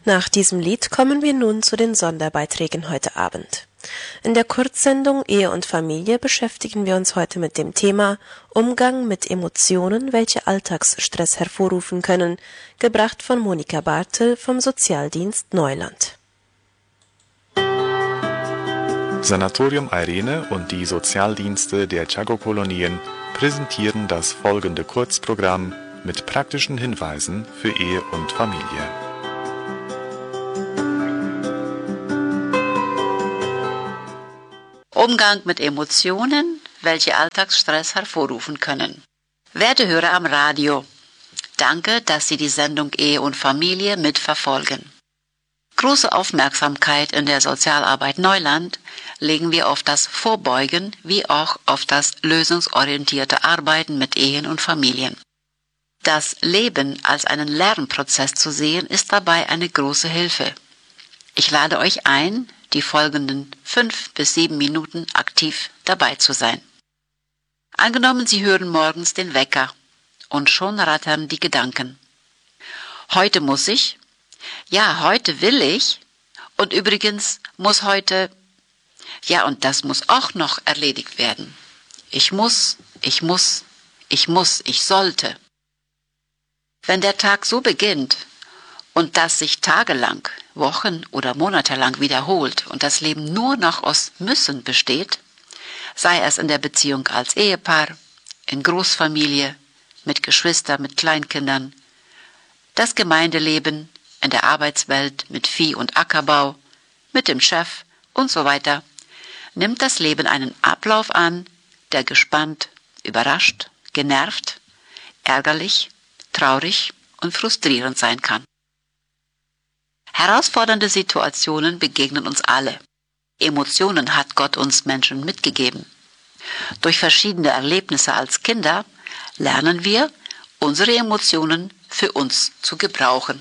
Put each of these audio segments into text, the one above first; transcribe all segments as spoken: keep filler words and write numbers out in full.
Nach diesem Lied kommen wir nun zu den Sonderbeiträgen heute Abend. In der Kurzsendung Ehe und Familie beschäftigen wir uns heute mit dem Thema Umgang mit Emotionen, welche Alltagsstress hervorrufen können, gebracht von Monika Bartel vom Sozialdienst Neuland. Sanatorium Irene und die Sozialdienste der Chaco-Kolonien präsentieren das folgende Kurzprogramm mit praktischen Hinweisen für Ehe und Familie. Umgang mit Emotionen, welche Alltagsstress hervorrufen können. Werte Hörer am Radio, danke, dass Sie die Sendung Ehe und Familie mitverfolgen. Große Aufmerksamkeit in der Sozialarbeit Neuland legen wir auf das Vorbeugen wie auch auf das lösungsorientierte Arbeiten mit Ehen und Familien. Das Leben als einen Lernprozess zu sehen, ist dabei eine große Hilfe. Ich lade euch ein, die folgenden fünf bis sieben Minuten aktiv dabei zu sein. Angenommen, Sie hören morgens den Wecker und schon rattern die Gedanken. Heute muss ich, ja, heute will ich und übrigens muss heute, ja, und das muss auch noch erledigt werden. Ich muss, ich muss, ich muss, ich sollte. Wenn der Tag so beginnt und das sich tagelang, Wochen oder monatelang wiederholt und das Leben nur noch aus Müssen besteht, sei es in der Beziehung als Ehepaar, in Großfamilie, mit Geschwistern, mit Kleinkindern, das Gemeindeleben, in der Arbeitswelt, mit Vieh- und Ackerbau, mit dem Chef und so weiter, nimmt das Leben einen Ablauf an, der gespannt, überrascht, genervt, ärgerlich, traurig und frustrierend sein kann. Herausfordernde Situationen begegnen uns alle. Emotionen hat Gott uns Menschen mitgegeben. Durch verschiedene Erlebnisse als Kinder lernen wir, unsere Emotionen für uns zu gebrauchen.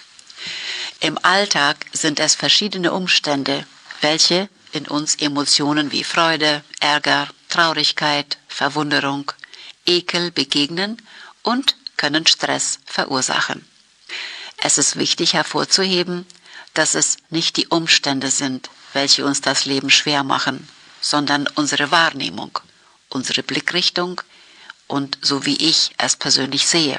Im Alltag sind es verschiedene Umstände, welche in uns Emotionen wie Freude, Ärger, Traurigkeit, Verwunderung, Ekel begegnen und können Stress verursachen. Es ist wichtig hervorzuheben, dass es nicht die Umstände sind, welche uns das Leben schwer machen, sondern unsere Wahrnehmung, unsere Blickrichtung und so wie ich es persönlich sehe.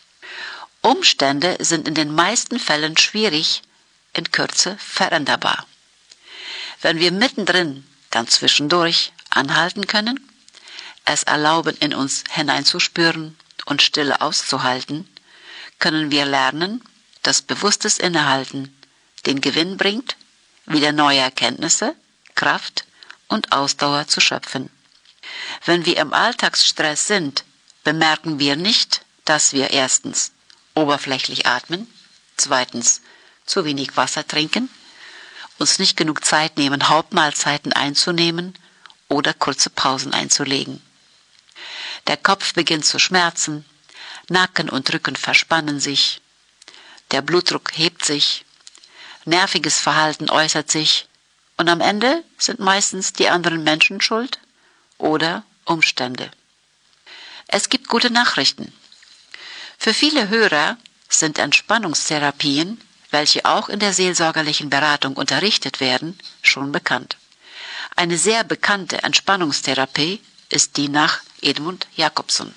Umstände sind in den meisten Fällen schwierig, in Kürze veränderbar. Wenn wir mittendrin, dann zwischendurch anhalten können, es erlauben, in uns hineinzuspüren und Stille auszuhalten, können wir lernen, dass bewusstes Innehalten den Gewinn bringt, wieder neue Erkenntnisse, Kraft und Ausdauer zu schöpfen. Wenn wir im Alltagsstress sind, bemerken wir nicht, dass wir erstens oberflächlich atmen, zweitens zu wenig Wasser trinken, uns nicht genug Zeit nehmen, Hauptmahlzeiten einzunehmen oder kurze Pausen einzulegen. Der Kopf beginnt zu schmerzen, Nacken und Rücken verspannen sich, der Blutdruck hebt sich, nerviges Verhalten äußert sich und am Ende sind meistens die anderen Menschen schuld oder Umstände. Es gibt gute Nachrichten. Für viele Hörer sind Entspannungstherapien, welche auch in der seelsorgerlichen Beratung unterrichtet werden, schon bekannt. Eine sehr bekannte Entspannungstherapie ist die nach Edmund Jacobson.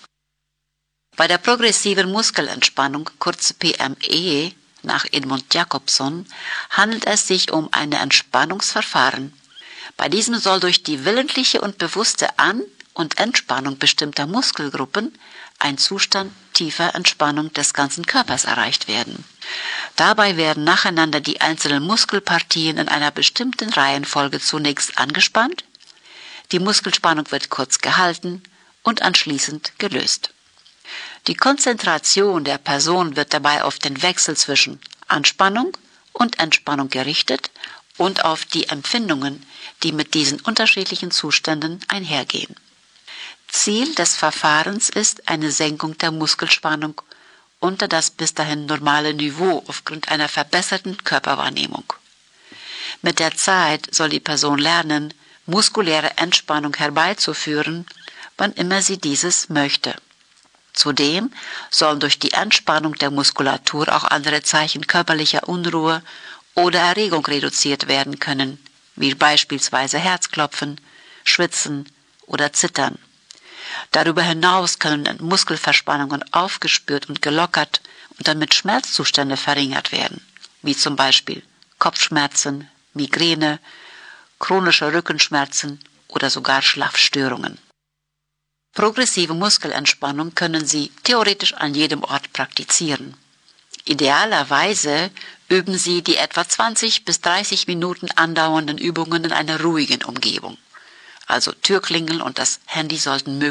Bei der progressiven Muskelentspannung, kurz P M E, nach Edmund Jacobson, handelt es sich um ein Entspannungsverfahren. Bei diesem soll durch die willentliche und bewusste An- und Entspannung bestimmter Muskelgruppen ein Zustand tiefer Entspannung des ganzen Körpers erreicht werden. Dabei werden nacheinander die einzelnen Muskelpartien in einer bestimmten Reihenfolge zunächst angespannt, die Muskelspannung wird kurz gehalten und anschließend gelöst. Die Konzentration der Person wird dabei auf den Wechsel zwischen Anspannung und Entspannung gerichtet und auf die Empfindungen, die mit diesen unterschiedlichen Zuständen einhergehen. Ziel des Verfahrens ist eine Senkung der Muskelspannung unter das bis dahin normale Niveau aufgrund einer verbesserten Körperwahrnehmung. Mit der Zeit soll die Person lernen, muskuläre Entspannung herbeizuführen, wann immer sie dieses möchte. Zudem sollen durch die Entspannung der Muskulatur auch andere Zeichen körperlicher Unruhe oder Erregung reduziert werden können, wie beispielsweise Herzklopfen, Schwitzen oder Zittern. Darüber hinaus können Muskelverspannungen aufgespürt und gelockert und damit Schmerzzustände verringert werden, wie zum Beispiel Kopfschmerzen, Migräne, chronische Rückenschmerzen oder sogar Schlafstörungen. Progressive Muskelentspannung können Sie theoretisch an jedem Ort praktizieren. Idealerweise üben Sie die etwa zwanzig bis dreißig Minuten andauernden Übungen in einer ruhigen Umgebung. Also Türklingeln und das Handy sollten möglichst